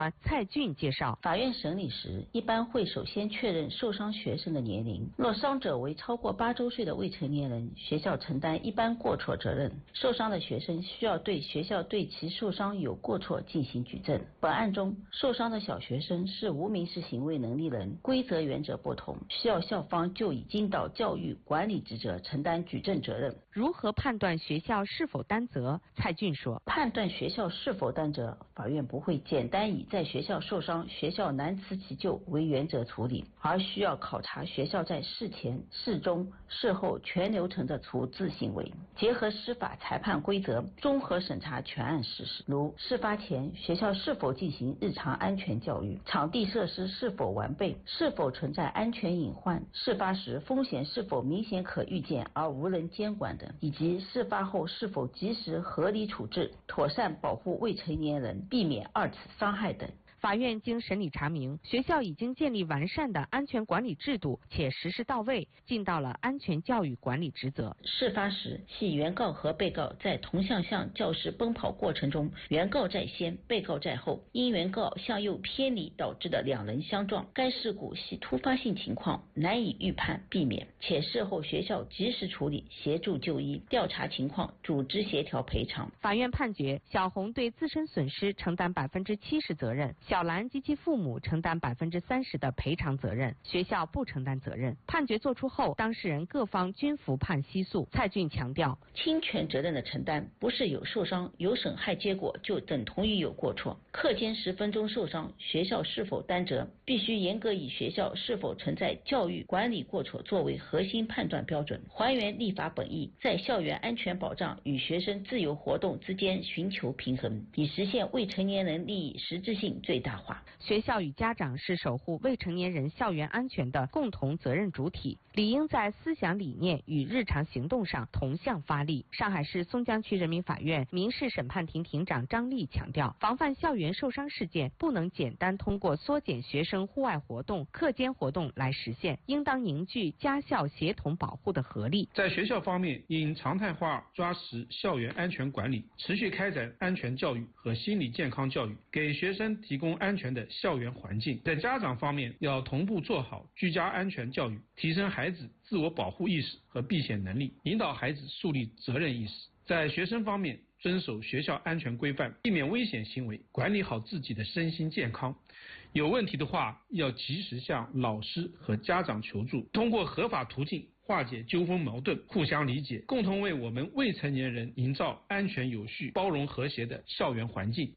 蔡俊介绍， 法院审理时一般会首先确认受伤学生的年龄，若伤者为超过8周岁的未成年人，学校承担一般过错责任。受伤的学生需要对学校对其受伤有过错进行举证。本案中，受伤的小学生是无民事行为能力人，规则原则不同，需要校方就已经到教育管理职责承担举证责任。 如何判断学校是否担责？蔡俊说， 判断学校是否担责，法院不会简单以在学校受伤，学校难辞其咎为原则处理，而需要考察学校在事前、事中、事后全流程的处置行为，结合司法裁判规则，综合审查全案事实，如事发前学校是否进行日常安全教育，场地设施是否完备，是否存在安全隐患，事发时风险是否明显可预见而无人监管等，以及事发后是否及时合理处置，妥善保护未成年人，避免2次伤害等。 法院经审理查明，学校已经建立完善的安全管理制度，且实施到位，尽到了安全教育管理职责。 事发时系原告和被告在同向教室奔跑过程中，原告在先，被告在后，因原告向右偏离导致的2人相撞。该事故系突发性情况，难以预判避免，且事后学校及时处理，协助就医，调查情况，组织协调赔偿。 法院判决小红对自身损失承担70%责任，小兰及其父母承担30%的赔偿责任，学校不承担责任。判决作出后，当事人各方均服判息诉。蔡俊强调， 侵权责任的承担不是有受伤、有损害结果就等同于有过错。课间10分钟受伤，学校是否担责，必须严格以学校是否存在教育管理过错作为核心判断标准，还原立法本意，在校园安全保障与学生自由活动之间寻求平衡，以实现未成年人利益实质性最大化。 学校与家长是守护未成年人校园安全的共同责任主体，理应在思想理念与日常行动上同向发力。上海市松江区人民法院民事审判庭庭长张丽强调，防范校园受伤事件不能简单通过缩减学生户外活动、课间活动来实现，应当凝聚家校协同保护的合力。 在学校方面，应常态化抓实校园安全管理，持续开展安全教育和心理健康教育，给学生提供安全的校园环境。在家长方面，要同步做好居家安全教育，提升孩子自我保护意识和避险能力，引导孩子树立责任意识。在学生方面，遵守学校安全规范，避免危险行为，管理好自己的身心健康。有问题的话，要及时向老师和家长求助，通过合法途径化解纠纷矛盾，互相理解，共同为我们未成年人营造安全有序、包容和谐的校园环境。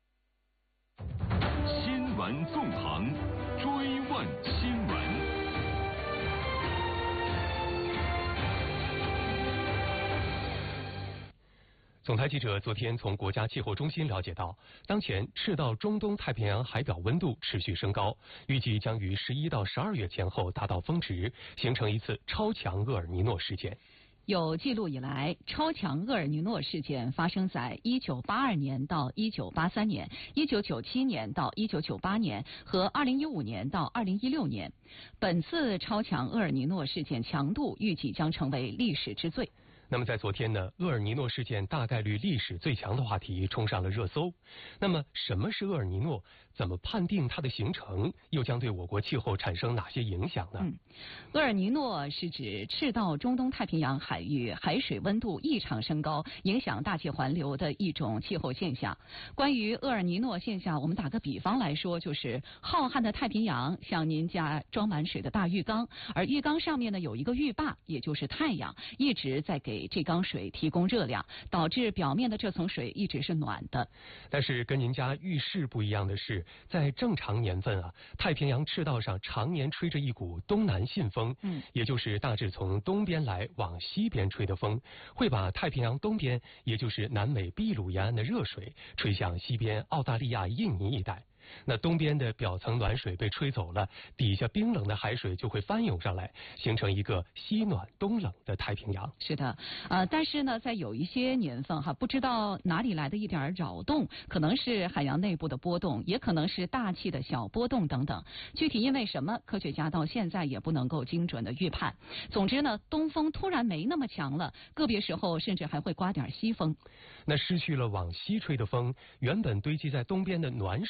新闻纵横，追问新闻。 总台记者昨天从国家气候中心了解到，当前赤道中东太平洋海表温度持续升高，预计将于11到12月前后达到峰值，形成一次超强厄尔尼诺事件。 有记录以来，超强厄尔尼诺事件发生在1982年到1983年、1997年到1998年和2015年到2016年。本次超强厄尔尼诺事件强度预计将成为历史之最。 那么在昨天呢，厄尔尼诺事件大概率历史最强的话题冲上了热搜。那么什么是厄尔尼诺？怎么判定它的形成？又将对我国气候产生哪些影响呢？ 厄尔尼诺是指赤道中东太平洋海域海水温度异常升高，影响大气环流的一种气候现象。关于厄尔尼诺现象，我们打个比方来说，就是浩瀚的太平洋像您家装满水的大浴缸，而浴缸上面呢有一个浴霸，也就是太阳，一直在给这缸水提供热量，导致表面的这层水一直是暖的。 但是跟您家浴室不一样的是，在正常年份啊，太平洋赤道上常年吹着一股东南信风，也就是大致从东边来往西边吹的风，会把太平洋东边，也就是南美秘鲁沿岸的热水吹向西边澳大利亚、印尼一带。那东边的表层暖水被吹走了，底下冰冷的海水就会翻涌上来，形成一个西暖东冷的太平洋。 是的，但是呢，在有一些年份不知道哪里来的一点扰动，可能是海洋内部的波动，也可能是大气的小波动等等。具体因为什么，科学家到现在也不能够精准的预判。总之呢，东风突然没那么强了，个别时候甚至还会刮点西风。 那失去了往西吹的风，原本堆积在东边的暖水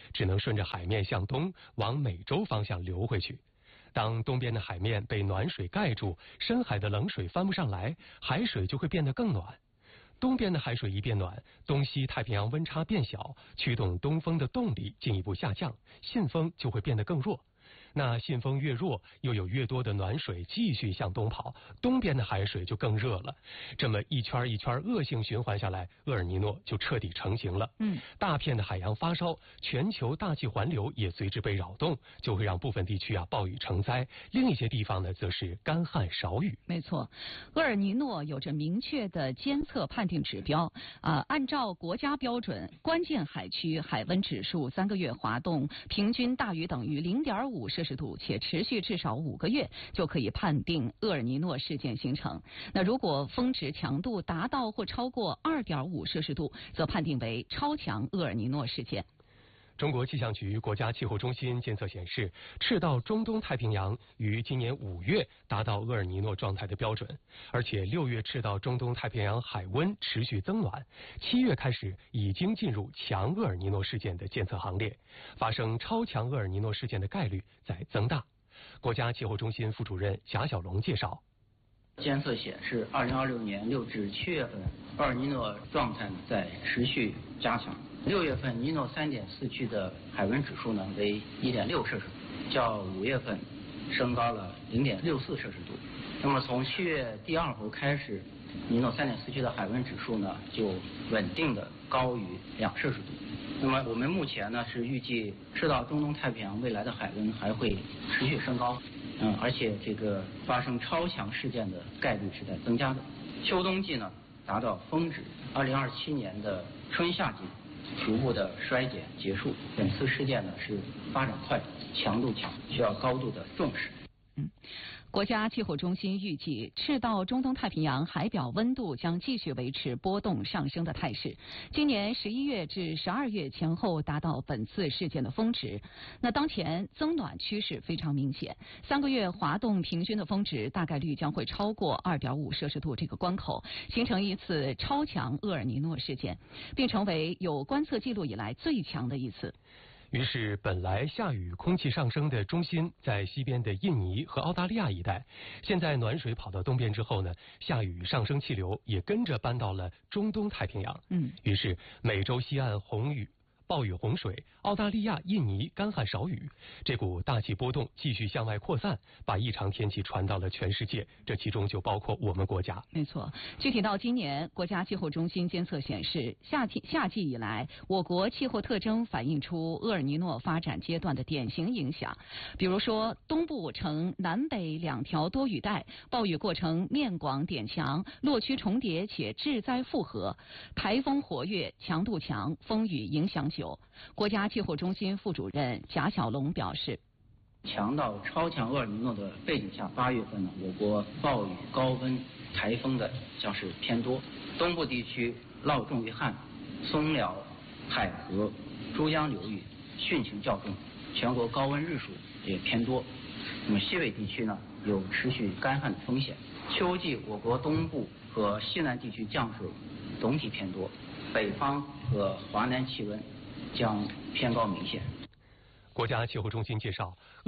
只能顺着海面向东往美洲方向流回去。当东边的海面被暖水盖住，深海的冷水翻不上来，海水就会变得更暖。东边的海水一变暖，东西太平洋温差变小，驱动东风的动力进一步下降，信风就会变得更弱。那信风越弱，又有越多的暖水继续向东跑，东边的海水就更热了。这么一圈一圈恶性循环下来，厄尔尼诺就彻底成型了。大片的海洋发烧，全球大气环流也随之被扰动，就会让部分地区暴雨成灾，另一些地方呢则是干旱少雨。 没错，厄尔尼诺有着明确的监测判定指标按照国家标准，关键海区海温指数3个月滑动平均大于等于0.5摄氏度，且持续至少5个月，就可以判定厄尔尼诺事件形成。那如果峰值强度达到或超过2.5摄氏度，则判定为超强厄尔尼诺事件。 中国气象局国家气候中心监测显示，赤道中东太平洋于今年5月达到厄尔尼诺状态的标准，而且6月赤道中东太平洋海温持续增暖，7月开始已经进入强厄尔尼诺事件的监测行列，发生超强厄尔尼诺事件的概率在增大。国家气候中心副主任贾小龙介绍， 监测显示，2026年6至7月份，厄尔尼诺状态在持续加强。6月份尼诺3.4区的海温指数呢为1.6摄氏度，较5月份升高了0.64摄氏度。那么从7月第2周开始，尼诺3.4区的海温指数呢就稳定的高于2摄氏度。那么我们目前呢是预计赤道中东太平洋未来的海温还会持续升高，而且这个发生超强事件的概率是在增加的。秋冬季呢达到峰值，2027年的春夏季逐步的衰减结束。本次事件呢是发展快、强度强，需要高度的重视。 国家气候中心预计，赤道中东太平洋海表温度将继续维持波动上升的态势，今年11月至12月前后达到本次事件的峰值。那当前增暖趋势非常明显，3个月滑动平均的峰值大概率将会超过2.5摄氏度这个关口，形成一次超强厄尔尼诺事件，并成为有观测记录以来最强的一次。 于是本来下雨空气上升的中心在西边的印尼和澳大利亚一带，现在暖水跑到东边之后呢，下雨上升气流也跟着搬到了中东太平洋。于是美洲西岸暴雨洪水，澳大利亚、印尼干旱少雨，这股大气波动继续向外扩散，把异常天气传到了全世界，这其中就包括我们国家。 没错，具体到今年，国家气候中心监测显示，夏季以来，我国气候特征反映出厄尔尼诺发展阶段的典型影响。比如说，东部呈南北2条多雨带，暴雨过程面广点强，落区重叠且致灾复合，台风活跃，强度强，风雨影响久。国家气候中心副主任贾小龙表示， 强到超强厄尔尼诺的背景下，8月份呢，我国暴雨、高温、台风的将是偏多。东部地区涝重于旱，松辽、海河、珠江流域汛情较重，全国高温日数也偏多。那么西北地区呢，有持续干旱的风险。秋季我国东部和西南地区降水总体偏多，北方和华南气温将偏高明显。 国家气候中心介绍，